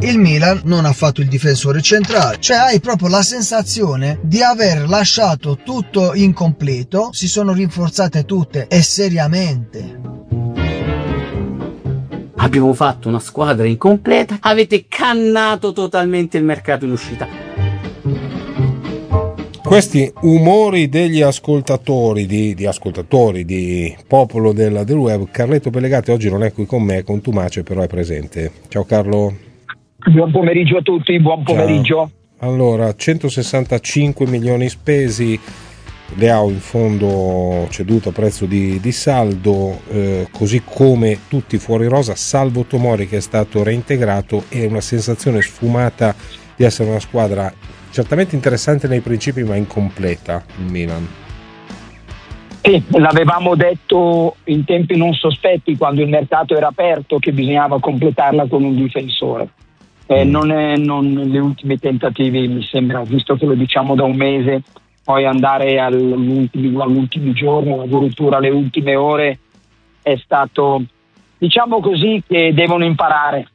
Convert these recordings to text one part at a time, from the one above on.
il Milan non ha fatto il difensore centrale, cioè hai proprio la sensazione di aver lasciato tutto incompleto, si sono rinforzate tutte e seriamente. Abbiamo fatto una squadra incompleta, avete cannato totalmente il mercato in uscita. Questi umori degli ascoltatori, di ascoltatori, di popolo del web. Carletto Pellegatti oggi non è qui con me, con Tumace, però è presente. Ciao Carlo. Buon pomeriggio a tutti, buon pomeriggio. Ciao. Allora, 165 milioni spesi, Leao in fondo ceduto a prezzo di saldo, così come tutti fuori rosa, salvo Tomori che è stato reintegrato, e una sensazione sfumata di essere una squadra certamente interessante nei principi ma incompleta il Milan. L'avevamo detto in tempi non sospetti, quando il mercato era aperto, che bisognava completarla con un difensore. Non le ultime tentativi, mi sembra, visto che lo diciamo da un mese, poi andare all'ultimo giorno, addirittura alle ultime ore, è stato, diciamo così, che devono imparare,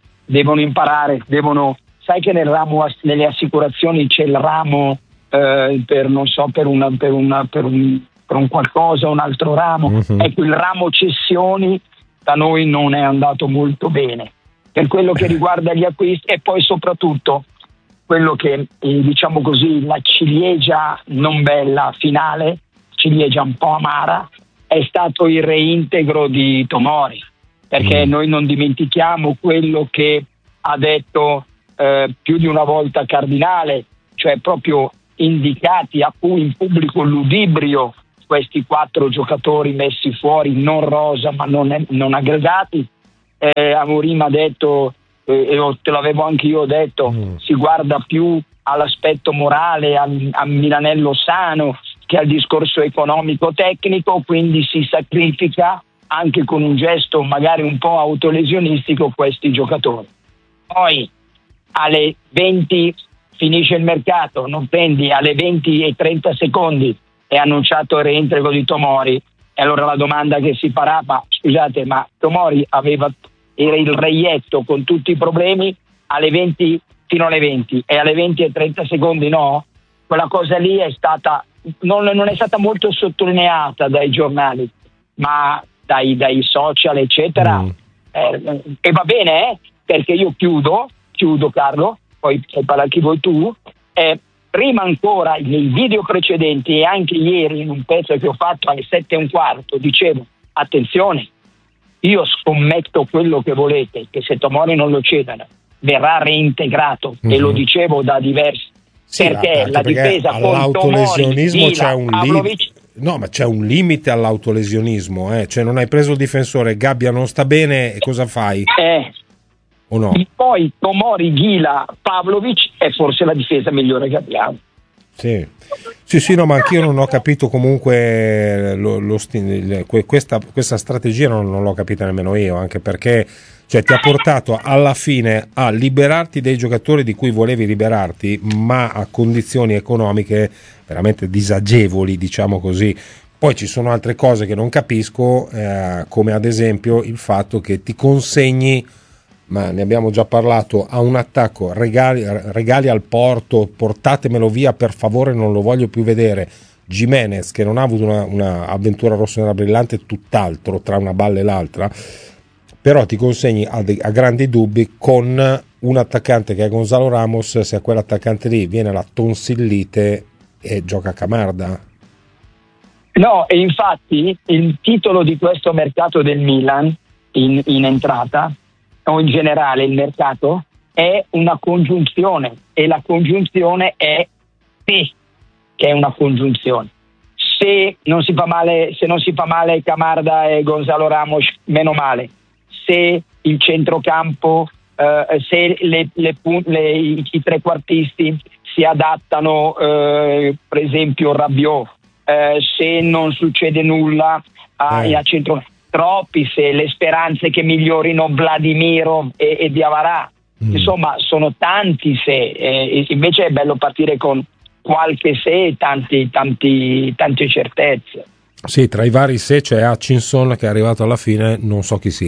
sai che nelle assicurazioni c'è il ramo per un qualcosa, un altro ramo. Uh-huh. Ecco, il ramo cessioni da noi non è andato molto bene per quello che riguarda gli acquisti, e poi soprattutto quello che diciamo così, la ciliegia non bella finale, ciliegia un po' amara, è stato il reintegro di Tomori, perché noi non dimentichiamo quello che ha detto più di una volta Cardinale, cioè proprio indicati a cui in pubblico ludibrio questi 4 giocatori messi fuori, non rosa ma non aggregati. Amorim ha detto, e te l'avevo anche io detto, si guarda più all'aspetto morale, a Milanello sano, che al discorso economico tecnico, quindi si sacrifica anche con un gesto magari un po' autolesionistico questi giocatori. Poi alle 20 finisce il mercato, non prendi, alle 20 e 30 secondi è annunciato il reintegro di Tomori, e allora la domanda che si farà, ma scusate, ma Tomori era il reietto con tutti i problemi alle 20 fino alle 20 e alle 20 e 30 secondi no? Quella cosa lì è stata non è stata molto sottolineata dai giornali, ma dai social eccetera, e va bene, perché io chiudo Carlo, poi parla anche voi tu, prima ancora nei video precedenti e anche ieri in un pezzo che ho fatto alle 7:15 dicevo, attenzione, io scommetto quello che volete, che se Tomori non lo cedono verrà reintegrato, e lo dicevo da diversi, perché la difesa con Tomori, c'è un limite. No, ma c'è un limite all'autolesionismo, cioè non hai preso il difensore, Gabbia non sta bene, e cosa fai? O no? Poi Tomori, Ghila, Pavlovic è forse la difesa migliore che abbiamo. Sì, no, ma anch'io non ho capito comunque questa strategia, non l'ho capita nemmeno io, anche perché cioè ti ha portato alla fine a liberarti dei giocatori di cui volevi liberarti, ma a condizioni economiche veramente disagevoli, diciamo così. Poi ci sono altre cose che non capisco, come ad esempio il fatto che ti consegni, ma ne abbiamo già parlato, a un attacco, regali al Porto, portatemelo via per favore, non lo voglio più vedere. Gimenez, che non ha avuto una avventura rossonera brillante, tutt'altro tra una balla e l'altra, però ti consegni a grandi dubbi con un attaccante che è Gonzalo Ramos. Se a quell'attaccante lì viene la tonsillite e gioca Camarda. No, e infatti il titolo di questo mercato del Milan in entrata, o in generale il mercato, è una congiunzione, e la congiunzione è se, che è una congiunzione. Se non si fa male Camarda e Gonzalo Ramos, meno male. Se il centrocampo, se i trequartisti si adattano, per esempio Rabiot, se non succede nulla a centro, troppi se, le speranze che migliorino Vladimiro e Diawara, insomma sono tanti se, invece è bello partire con qualche se e tante certezze. Sì, tra i vari se c'è Hutchinson che è arrivato alla fine, non so chi sia,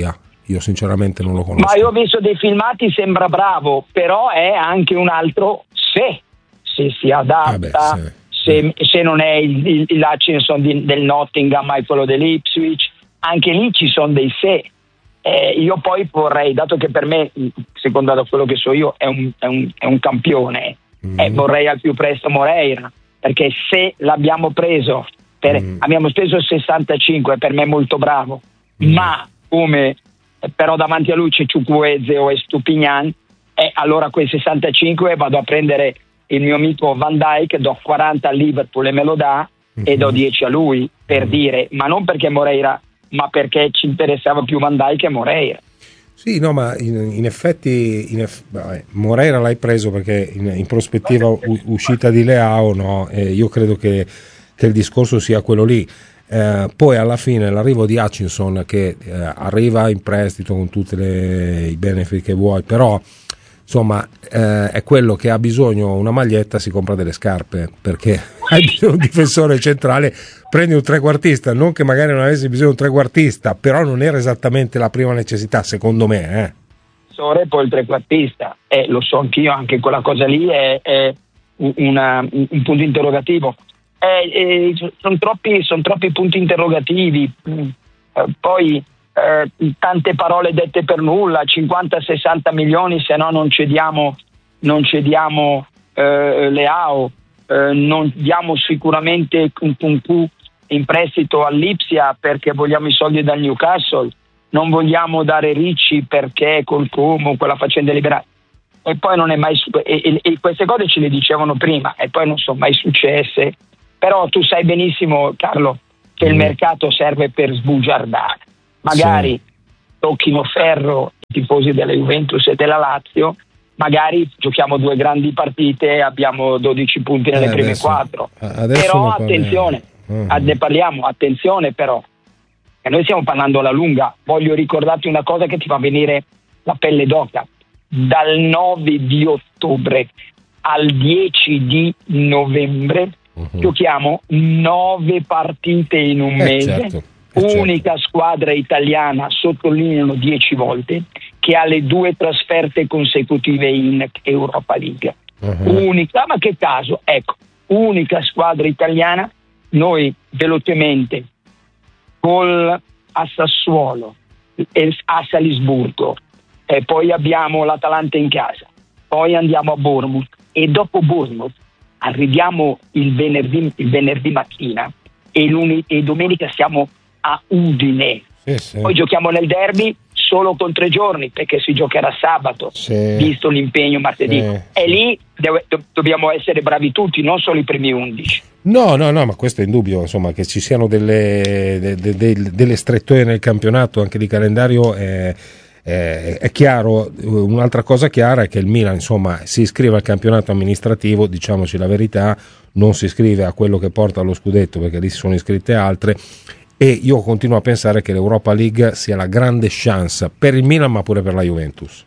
io sinceramente non lo conosco. Ma io ho visto dei filmati, sembra bravo, però è anche un altro se si adatta, se non è l'Hutchinson del Nottingham ma è quello dell'Ipswich, anche lì ci sono dei se. Io poi vorrei, dato che per me, secondo da quello che so io, è un campione, vorrei al più presto Moreira, perché se l'abbiamo preso, abbiamo speso 65, per me è molto bravo, ma come però davanti a lui c'è Chukwueze o Estupignan, allora quei 65 vado a prendere il mio amico Van Dijk, do 40 a Liverpool e me lo dà, e do 10 a lui, per dire, ma non perché Moreira, ma perché ci interessava più Van Dijk che Moreira. Sì, no, ma in effetti Moreira l'hai preso perché in prospettiva uscita di Leao, no? Io credo che il discorso sia quello lì. Poi alla fine l'arrivo di Hutchinson che arriva in prestito con tutti i benefit che vuoi, però insomma è quello che ha bisogno una maglietta, si compra delle scarpe, perché hai bisogno di un difensore centrale, prendi un trequartista, non che magari non avessi bisogno di un trequartista, però non era esattamente la prima necessità secondo me. Poi il trequartista, lo so anch'io, anche quella cosa lì è un punto interrogativo. Sono troppi punti interrogativi, poi tante parole dette per nulla, 50-60 milioni, se no non cediamo Leao, non diamo sicuramente un Kunku in prestito all'Ipsia perché vogliamo i soldi dal Newcastle, non vogliamo dare Ricci perché col Como, quella faccenda liberale, e poi non è mai e queste cose ce le dicevano prima e poi non sono mai successe. Però tu sai benissimo, Carlo, che il mercato serve per sbugiardare. Magari tocchino ferro i tifosi della Juventus e della Lazio, magari giochiamo 2 grandi partite e abbiamo 12 punti nelle prime 4. Però attenzione, ne parliamo, attenzione però, che noi stiamo parlando alla lunga. Voglio ricordarti una cosa che ti fa venire la pelle d'oca. Dal 9 di ottobre al 10 di novembre giochiamo 9 partite in un mese, unica squadra italiana, sottolineano 10 volte, che ha le 2 trasferte consecutive in Europa League. Unica, ma che caso, ecco, unica squadra italiana. Noi velocemente gol a Sassuolo, a Salisburgo, e poi abbiamo l'Atalanta in casa, poi andiamo a Bournemouth e dopo Bournemouth arriviamo il venerdì mattina e domenica siamo a Udine. Poi giochiamo nel derby solo con 3 giorni perché si giocherà sabato, visto l'impegno martedì. E lì dobbiamo essere bravi tutti, non solo i primi 11. No, ma questo è indubbio, insomma, che ci siano delle strettoie nel campionato anche di calendario. È chiaro. Un'altra cosa chiara è che il Milan, insomma, si iscrive al campionato amministrativo, diciamoci la verità, non si iscrive a quello che porta allo scudetto perché lì si sono iscritte altre, e io continuo a pensare che l'Europa League sia la grande chance per il Milan ma pure per la Juventus.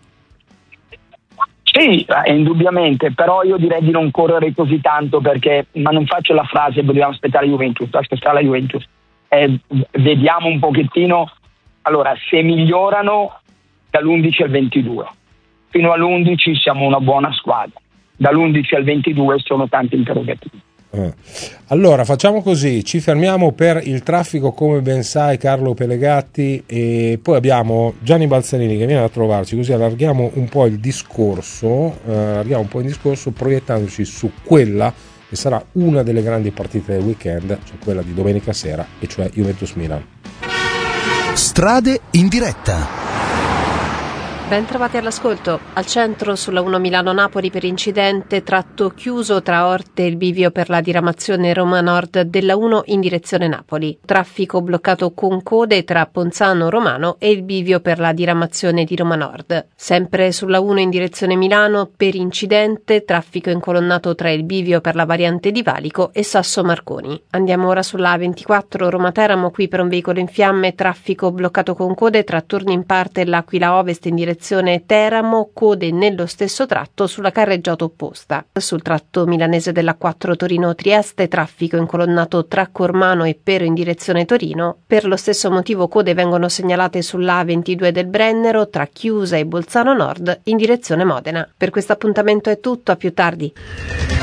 Sì, indubbiamente, però io direi di non correre così tanto, perché, ma non faccio la frase dobbiamo aspettare la Juventus, vediamo un pochettino. Allora, se migliorano dall'11 al 22, fino all'11 siamo una buona squadra, dall'11 al 22 sono tanti interrogativi. Allora facciamo così, ci fermiamo per il traffico come ben sai Carlo Pelegatti, e poi abbiamo Gianni Balzanini che viene a trovarci, così allarghiamo un po' il discorso, proiettandoci su quella che sarà una delle grandi partite del weekend, cioè quella di domenica sera, e cioè Juventus-Milan. Strade in diretta. Ben trovati all'ascolto. Al centro sulla 1 Milano-Napoli per incidente, tratto chiuso tra Orte e il bivio per la diramazione Roma Nord della 1 in direzione Napoli. Traffico bloccato con code tra Ponzano Romano e il bivio per la diramazione di Roma Nord. Sempre sulla 1 in direzione Milano per incidente, traffico incolonnato tra il bivio per la variante di Valico e Sasso Marconi. Andiamo ora sulla A24 Roma-Teramo, qui per un veicolo in fiamme, traffico bloccato con code tra Torno in Parte e l'Aquila Ovest in direzione direzione Teramo, code nello stesso tratto sulla carreggiata opposta. Sul tratto milanese della 4 Torino-Trieste, traffico incolonnato tra Cormano e Pero in direzione Torino. Per lo stesso motivo code vengono segnalate sulla A22 del Brennero tra Chiusa e Bolzano Nord in direzione Modena. Per questo appuntamento è tutto, a più tardi.